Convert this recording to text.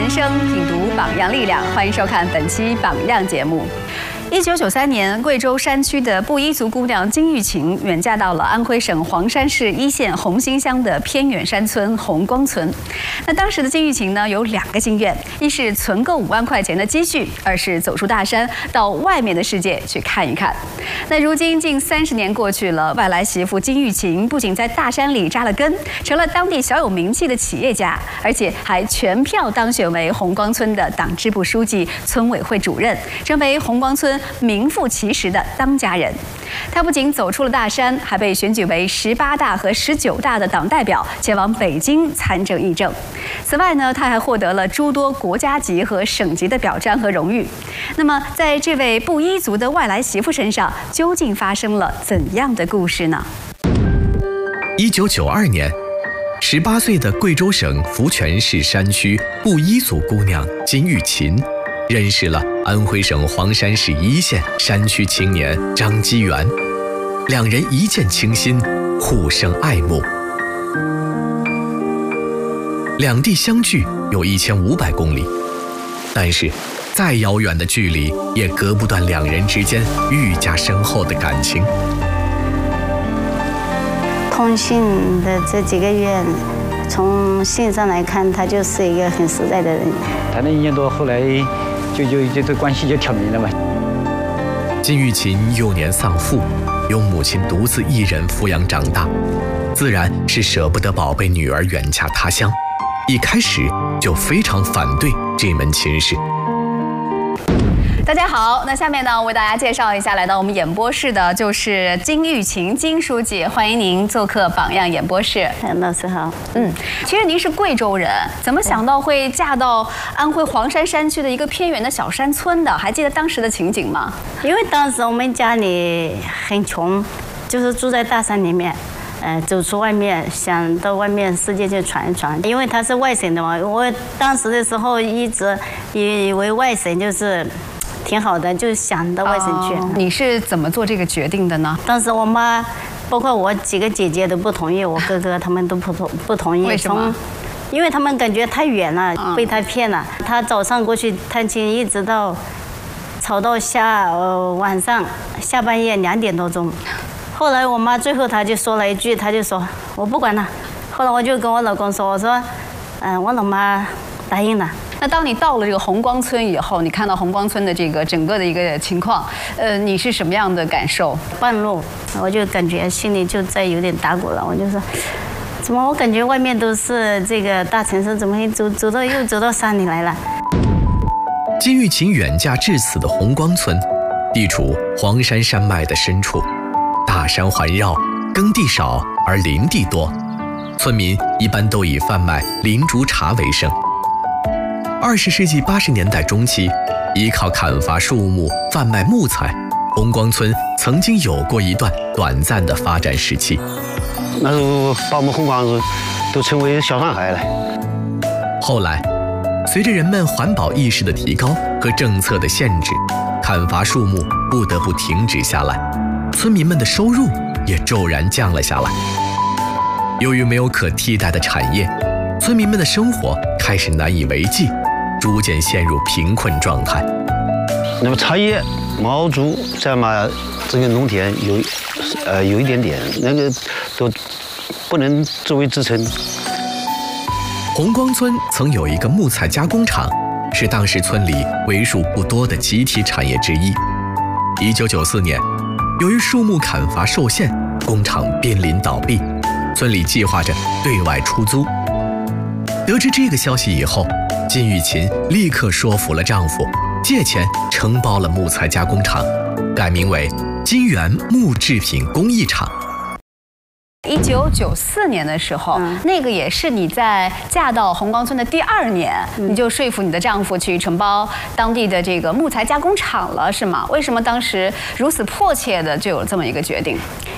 人生，品读榜样力量。欢迎收看本期榜样节目。1993年，贵州山区的布依族姑娘金玉琴远嫁到了安徽省黄山市一县红星乡的偏远山村红光村。那当时的金玉琴呢，有2个心愿：一是存够5万块钱的积蓄，二是走出大山，到外面的世界去看一看。那如今近30年过去了，外来媳妇金玉琴不仅在大山里扎了根，成了当地小有名气的企业家，而且还全票当选为红光村的党支部书记、村委会主任，成为红光村名副其实的当家人。他不仅走出了大山，还被选举为18大和19大的党代表，前往北京参政议政。此外呢，他还获得了诸多国家级和省级的表彰和荣誉。那么，在这位布依族的外来媳妇身上，究竟发生了怎样的故事呢 ？1992年，18岁的贵州省福泉市山区布依族姑娘金玉琴，认识了安徽省黄山市一县山区青年张基元，两人一见倾心，互生爱慕。两地相距有1500公里，但是再遥远的距离也隔不断两人之间愈加深厚的感情。 通信的这几个月，从信上来看，他就是一个很实在的人。 谈了1年多，后来就这关系就挑明了嘛。 金玉琴幼年丧父，由母亲独自一人抚养长大，自然是舍不得宝贝女儿远嫁他乡，一开始就非常反对这门亲事。 大家好，那下面呢，我为大家介绍一下来到我们演播室的就是金玉琴金书记，欢迎您做客榜样演播室。 老师好。 其实您是贵州人，怎么想到会嫁到安徽黄山山区的一个偏远的小山村的？还记得当时的情景吗？ 因为当时我们家里很穷，就是住在大山里面。走出外面，想到外面世界去闯一闯。因为他是外省的嘛，我当时的时候一直以为外省就是挺好的，就想到外省去。 你是怎么做这个决定的呢？ 当时我妈，包括我几个姐姐都不同意，我哥哥他们都不同意。 为什么？ 因为他们感觉太远了，被他骗了。他早上过去探亲，一直到吵到晚上下半夜2点多钟。后来我妈最后她就说了一句，她就说我不管了。后来我就跟我老公说，我说，我老妈答应了。 那当你到了这个红光村以后，你看到红光村的这个整个的一个情况，你是什么样的感受？ 半路我就感觉心里就在有点打鼓了，我就说，怎么我感觉外面都是这个大城市，怎么又走到山里来了？ 金玉琴远嫁至此的红光村，地处黄山山脉的深处。大山环绕，耕地少而林地多，村民一般都以贩卖林竹茶为生。20世纪80年代中期，依靠砍伐树木贩卖木材，红光村曾经有过一段短暂的发展时期。 那时候把我们红光村都称为小上海了。 后来，随着人们环保意识的提高和政策的限制，砍伐树木不得不停止下来。村民们的收入也骤然降了下来。由于没有可替代的产业，村民们的生活开始难以为继，逐渐陷入贫困状态。 那么茶叶、毛竹再嘛，这个农田有一点点，那个都不能作为支撑。 红光村曾有一个木材加工厂，是当时村里为数不多的集体产业之一。1994年。由于树木砍伐受限，工厂濒临倒闭，村里计划着对外出租。得知这个消息以后，金玉琴立刻说服了丈夫，借钱承包了木材加工厂，改名为金源木制品工艺厂。 1994年的时候，那个也是你在嫁到红光村的第2年，你就说服你的丈夫去承包当地的这个木材加工厂了，是吗？为什么当时如此迫切的就有了这么一个决定？